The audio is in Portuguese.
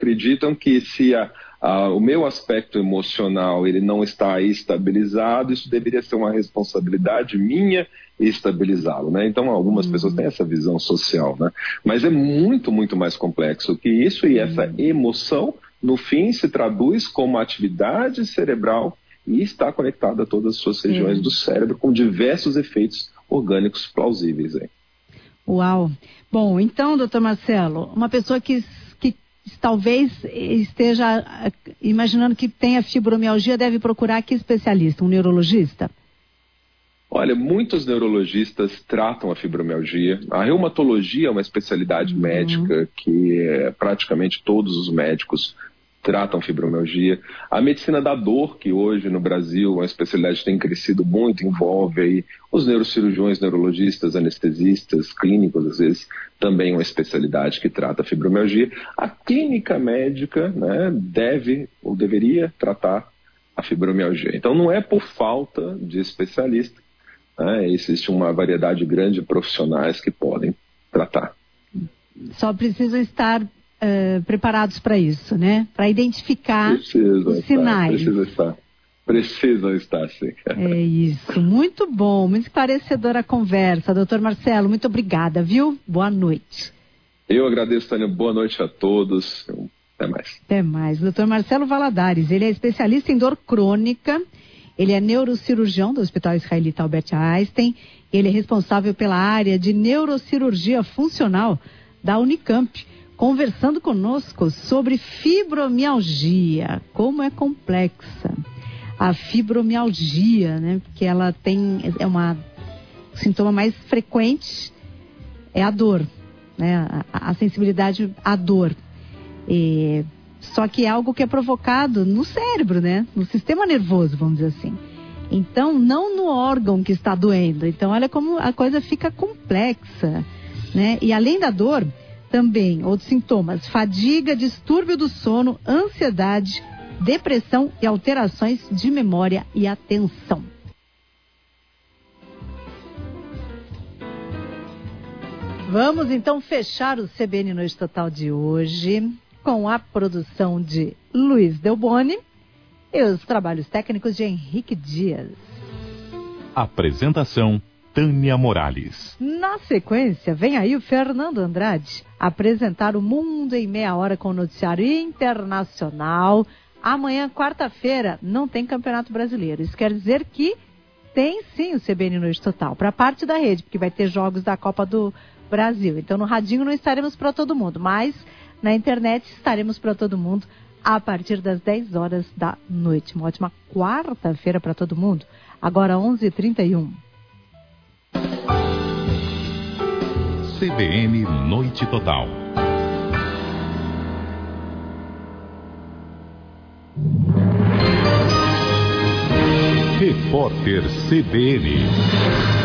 acreditam que se o meu aspecto emocional ele não está estabilizado, isso deveria ser uma responsabilidade minha estabilizá-lo, né? Então, algumas pessoas têm essa visão social, né? Mas é muito, muito mais complexo que isso, e essa emoção, no fim, se traduz como atividade cerebral e está conectada a todas as suas regiões do cérebro, com diversos efeitos orgânicos plausíveis. Uau! Bom, então, doutor Marcelo, uma pessoa que talvez esteja imaginando que tenha fibromialgia deve procurar que especialista? Um neurologista? Olha, muitos neurologistas tratam a fibromialgia. A reumatologia é uma especialidade médica que praticamente todos os médicos tratam fibromialgia. A medicina da dor, que hoje no Brasil é uma especialidade que tem crescido muito, envolve aí os neurocirurgiões, neurologistas, anestesistas, clínicos, às vezes, também é uma especialidade que trata a fibromialgia. A clínica médica, né, deve ou deveria tratar a fibromialgia. Então não é por falta de especialista, né, existe uma variedade grande de profissionais que podem tratar. Só precisam estar preparados para isso, né? Para identificar os sinais. Precisam estar, sim. É isso, muito bom, muito esclarecedora a conversa. Doutor Marcelo, muito obrigada, viu? Boa noite. Eu agradeço, Tânia, boa noite a todos. Até mais. Até mais. Doutor Marcelo Valadares, ele é especialista em dor crônica, ele é neurocirurgião do Hospital Israelita Albert Einstein, ele é responsável pela área de neurocirurgia funcional da Unicamp, conversando conosco sobre fibromialgia, como é complexa a fibromialgia, né? Porque ela o sintoma mais frequente é a dor, né? A sensibilidade à dor. Só que é algo que é provocado no cérebro, né? No sistema nervoso, vamos dizer assim. Então, não no órgão que está doendo. Então, olha como a coisa fica complexa, né? E além da dor, também outros sintomas: fadiga, distúrbio do sono, ansiedade, depressão e alterações de memória e atenção. Vamos então fechar o CBN Noite Total de hoje com a produção de Luiz Delboni e os trabalhos técnicos de Henrique Dias. Apresentação: Tânia Morales. Na sequência, vem aí o Fernando Andrade apresentar o Mundo em Meia Hora com o noticiário internacional. Amanhã, quarta-feira, não tem Campeonato Brasileiro. Isso quer dizer que tem sim o CBN Noite Total, para parte da rede, porque vai ter jogos da Copa do Brasil. Então no radinho não estaremos para todo mundo, mas na internet estaremos para todo mundo a partir das 10 horas da noite. Uma ótima quarta-feira para todo mundo. Agora 11h31. CBN Noite Total. Repórter CBN.